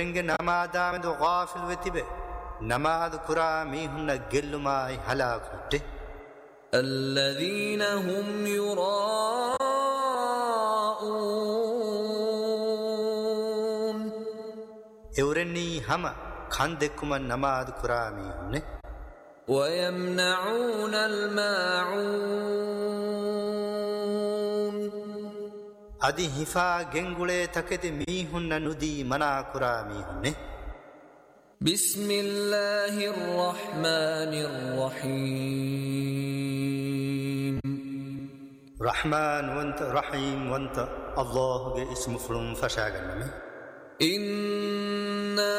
එවරෙන්ගේ නමාදාමෙද ගාෆිල් වෙතිබේ නමාද කුරා මීහුන්න ගෙල්ලුමායි හලාකුට්ටේ الذين هم يراءون එවරෙන්නී හම කන් දෙක්කුම නමාද කුරා මීහුන්නේ ويمنعون الماعون අදි හිෆා ගෙන්ගුලේ තකෙති මීහුන්න නුදී මනා කුරා මීහුන්නේ بسم الله الرحمن الرحيم رحمن وانت رحيم وانت الله اسم فلم فشاغنمي إنا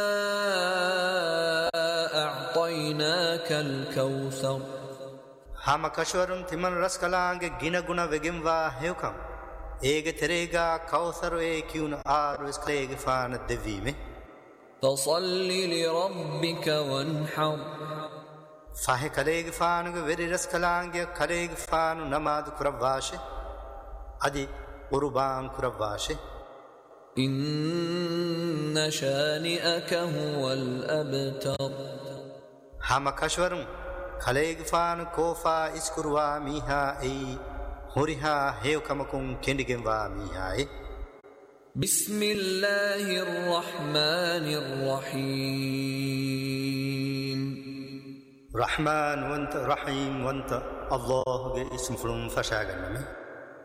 أعطيناك الكوثر هما كشورم تمن رسكلانge gina guna vegemwa hewkam ege terega kawthar e kiyuna aru iskege faana devime فصل لربك وانحر فاه كليغ فانو وري رسكلانge كليغ فانو نماز كرواشه ادي قربان كرواشه إن شانئك هو الأبتر هما كشورم كليغ فانو كوفا اسكروا ميها اي هوريها هيوكمكم كنديگوا ميها اي بسم الله الرحمن الرحيم رحمن وانت رحيم وانت الله اسم فلم فشاغنمي